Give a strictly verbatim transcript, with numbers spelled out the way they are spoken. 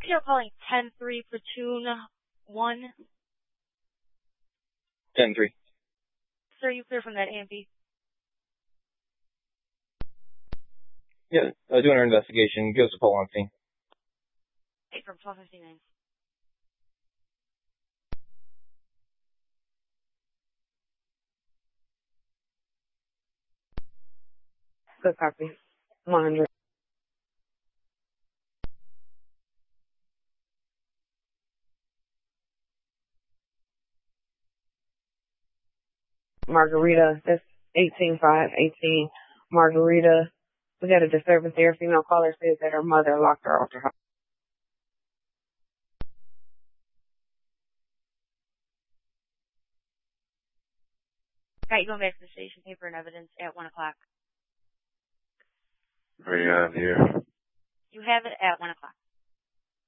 P R calling ten three platoon one. ten three. Sir, you clear from that A M P? Yeah, uh, doing our investigation. Give us a call on scene. Eight from twelve fifty-nine. Good copy. one hundred. Margarita, that's eighteen five eighteen. Margarita, we got a disturbance there. Female caller says that her mother locked her out the house. Got you going back to the station, paper and evidence at one o'clock. Are you out here? You have it at one o'clock.